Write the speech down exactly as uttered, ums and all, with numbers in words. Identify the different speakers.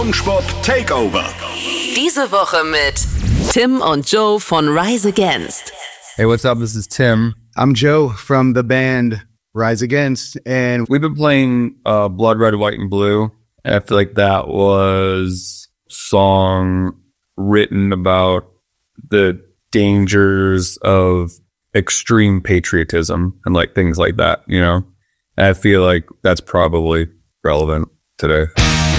Speaker 1: Sport Takeover.
Speaker 2: Diese Woche mit Tim und Joe von Rise Against.
Speaker 3: Hey, what's up? This is Tim.
Speaker 4: I'm Joe from the band Rise Against, and
Speaker 3: we've been playing uh, Blood Red, White, and Blue. And I feel like that was a song written about the dangers of extreme patriotism and like things like that, you know? And I feel like that's probably relevant today.